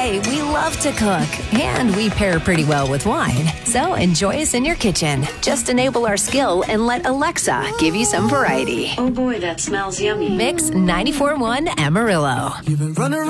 say we love to cook, and we pair pretty well with wine. So enjoy us in your kitchen. Just enable our skill and let Alexa give you some variety. Oh boy, that smells yummy. Mix 94.1 Amarillo.